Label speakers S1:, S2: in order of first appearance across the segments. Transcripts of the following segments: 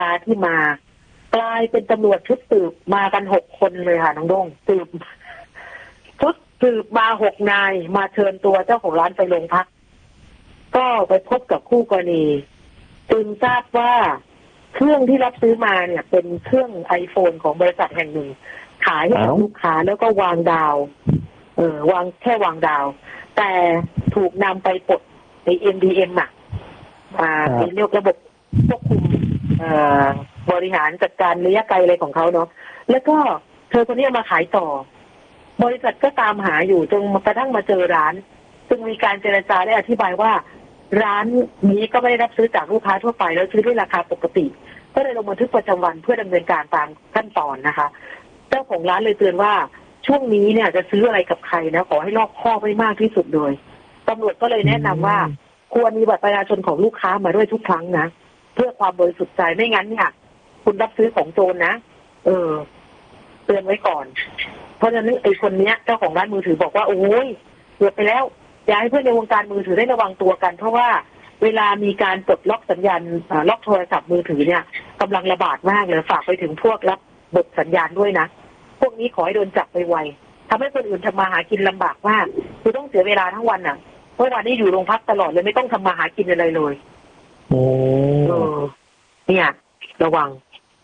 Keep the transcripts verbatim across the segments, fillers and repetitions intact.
S1: ที่มากลายเป็นตำรวจชุดสืบมากันหกคนเลยค่ะน้องด้งสืบชุดสืบมาหกนายมาเชิญตัวเจ้าของร้านไปโรงพักก็ไปพบกับคู่กรณีจึงทราบว่าเครื่องที่รับซื้อมาเนี่ยเป็นเครื่องไอโฟนของบริษัทแห่งหนึ่งขายให้กับลูกค้าแล้วก็วางดาวเออวางแค่วางดาวแต่ถูกนำไปปลดใน เอ็ม ดี เอ็ม อ่ะอ่าเป็นเรียกระบบควบคุมบริหารจัดการระยะไกลอะไรของเขาเนาะแล้วก็เธอคนนี้มาขายต่อบริษัทก็ตามหาอยู่จนกระทั่งมาเจอร้านซึ่งมีการเจรจาได้อธิบายว่าร้านนี้ก็ไม่ได้รับซื้อจากลูกค้าทั่วไปแล้วซื้อด้วยราคาปกติก็เลยลงบันทึกประจำวันเพื่อดำเนินการตามขั้นตอนนะคะเจ้าของร้านเลยเตือนว่าช่วงนี้เนี่ยจะซื้ออะไรกับใครนะขอให้รอบคอบให้มากที่สุดเลยตำรวจก็เลยแนะนำว่าควรมีบัตรประชาชนของลูกค้ามาด้วยทุกครั้งนะเพื่อความบริสุทธิ์ใจไม่งั้นเนี่ยคุณรับซื้อของโจรนะเออเตือนไว้ก่อนเพราะฉะนั้นไอ้คนเนี้ยเจ้าของร้านมือถือบอกว่าโอ้ยเกือบไปแล้วอยากให้เพื่อนในวงการมือถือได้ระวังตัวกันเพราะว่าเวลามีการปลดล็อกสัญญาณล็อกโทรศัพท์มือถือเนี่ยกำลังระบาดมากเลยฝากไปถึงพวกรับบทสัญญาณด้วยนะพวกนี้ขอให้โดนจับไปไวทำให้คนอื่นทำมาหากินลำบากมากคือต้องเสียเวลาทั้งวันน่ะเพราะวันนี้อยู่โรงพักตลอดเลยไม่ต้องทำมาหากินอะไรเลย
S2: โอ้
S1: เนี่ยระวัง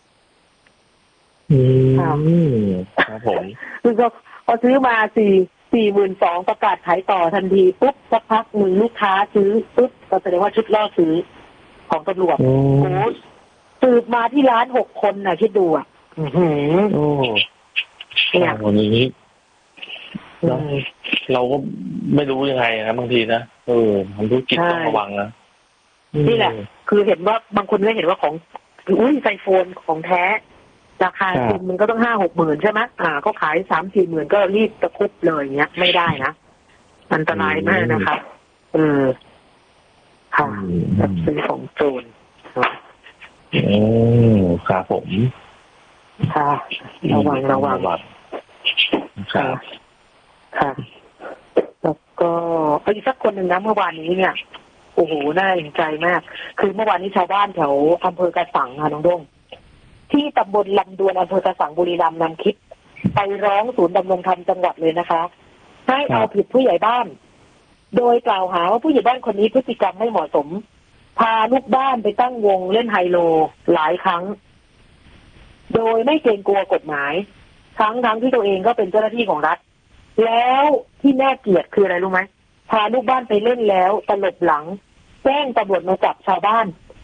S2: อืมครับผม
S1: คือก็พอซื้อมาสี่สี่หมื่นสองประกาศขายต่อทันทีปุ๊บสักพักหนึ่งลูกค้าซื้อปุ๊บก็แสดงว่าชุดล่อซื้อของตำรวจโอ้สืบมาที่ร้านหกคนน่ะคิดดูอ่ะอือหือ
S2: โอ้เนี่ยวันนี้เราเราก็ไม่รู้ยังไงนะบางทีนะเออมันธุรกิจต้องระวังนะ
S1: นี่แหละคือเห็นว่าบางคนก็เห็นว่าของอุ้ยไอโฟนของแท้ราคาจริงมันก็ต้องห้าหกหมื่นใช่ไหมอ่าก็ขายสามสี่หมื่นก็รีบตะคุบเลยอย่างเงี้ยไม่ได้นะอันตรายมากนะครับเออค่ะรับซื้อของโจร
S2: อืมครับผม
S1: ค่ะระวังระวัง
S2: ค่ะ
S1: ค่ะแล้วก็อีกสักคนหนึ่งนะเมื่อวานนี้เนี่ยโอ้โหน่าเห็นใจมากคือเมื่อวานนี้ชาวบ้านแถวอำเภอกระสังค่ะน้องด้งที่ตำบลลำดวนอำเภอกระสังบุรีรัมย์นำคลิปไปร้องศูนย์ดำรงธรรมจังหวัดเลยนะคะให้เอาผิดผู้ใหญ่บ้านโดยกล่าวหาว่าผู้ใหญ่บ้านคนนี้พฤติกรรมไม่เหมาะสมพาลูกบ้านไปตั้งวงเล่นไฮโลหลายครั้งโดยไม่เกรงกลัวกฎหมายทั้งทั้งที่ตัวเองก็เป็นเจ้าหน้าที่ของรัฐแล้วที่น่าเกลียดคืออะไรรู้ไหมพาลูกบ้านไปเล่นแล้วตลบหลังแจ้งตำรวจมาจับชาวบ้าน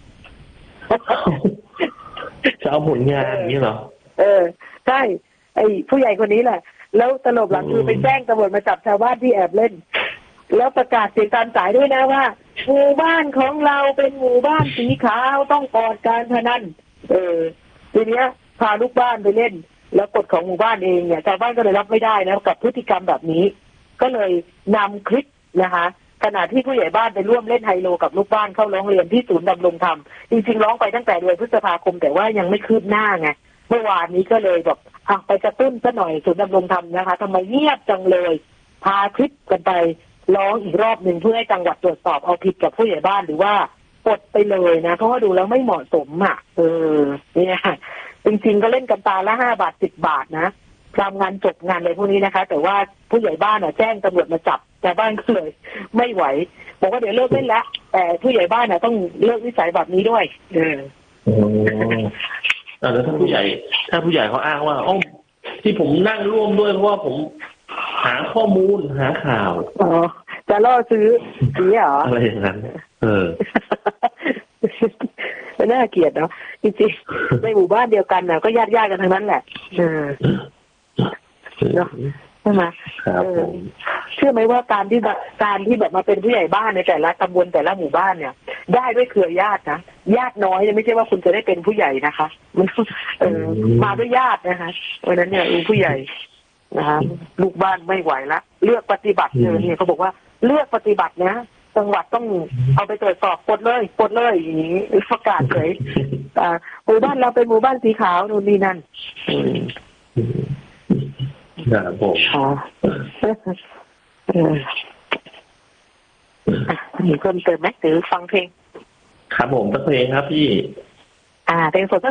S2: จะเอาผลงานนี้เหรอ
S1: เออใช่ไอ้ผู้ใหญ่คนนี้แหละแล้วตลบหลังคือไปแจ้งตำรวจมาจับชาวบ้านที่แอบเล่นแล้วประกาศเสียงตามสายด้วยนะว่าหมู่บ้านของเราเป็นหมู่บ้านสีขาวต้องปลอดการพนันเออทีเนี้ยพาลูกบ้านไปเล่นแล้วกฎของหมู่บ้านเองเนี่ยชาวบ้านก็เลยรับไม่ได้นะกับพฤติกรรมแบบนี้ก็เลยนำคลิปนะคะขณะที่ผู้ใหญ่บ้านไปร่วมเล่นไฮโลกับลูกบ้านเข้าร้องเรียนที่ศูนย์ดำรงธรรมจริงๆร้องไปตั้งแต่เดือนพฤษภาคมแต่ว่ายังไม่คืบหน้าไงเมื่อวานนี้ก็เลยแบบอ่ะไปกระตุ้นซะหน่อยศูนย์ดำรงธรรมนะคะทำไมเงียบจังเลยพาคลิปกันไปร้องอีกรอบหนึ่งเพื่อให้จังหวัดตรวจสอบเอาผิดกับผู้ใหญ่บ้านหรือว่าปลดไปเลยนะเพราะว่าดูแล้วไม่เหมาะสมอ่ะเออเนี่ยจริงๆก็เล่นกันตาละห้าบาทสิบบาทนะทำงานจบงานอะไรพวกนี้นะคะแต่ว่าผู้ใหญ่บ้านอ่ะแจ้งตำรวจมาจับแต่บ้านก็เลยไม่ไหวบอกว่าเดี๋ยวเลิกเล่นแล้วแต่ผู้ใหญ่บ้านอ่ะต้องเลิกนิสัยแบบนี้ด้วยเออ
S2: โอ้แล้วถ้าผู้ใหญ่ถ้าผู้ใหญ่เขาอ้างว่าอ๋อที่ผมนั่งร่วมด้วยเพราะว่าผมหาข้อมูลหาข่าว
S1: อ๋อจะล่อซื้อซื้อเหรอ
S2: อะไรอย่างนั้นเออ
S1: น่าเกลียดเนาะจริงๆในหมู่บ้านเดียวกันน่ะก็ญาติญาติกันทั้งนั้นแหละเออเนาะใช่ไหมเชื่อไหมว่าการที่การที่แบบมาเป็นผู้ใหญ่บ้านในแต่ละตำบลแต่ละหมู่บ้านเนี่ยได้ด้วยเครือญาตินะญาติน้อยเนี่ยไม่ใช่ว่าคุณจะได้เป็นผู้ใหญ่นะคะมันเออมาด้วยญาตินะคะเพราะนั้นเนี่ยผู้ใหญ่นะคะลูกบ้านไม่ไหวละเลือกปฏิบัติเลยเนี่ยเขาบอกว่าเลือกปฏิบัตินะจังหวัดต้องเอาไปตรวจสอบปลดเลยปลดเลยอย่างนี้ประกาศเลยหมู่บ้านเราเป็นหมู่บ้านสีขาวนู่นนี่นั่น
S2: ครับผม
S1: มีเพิ่มเติมไหมหรือฟังเพลง
S2: ครับผมตั้งเพลงครับพี่
S1: อ่าเพลงสด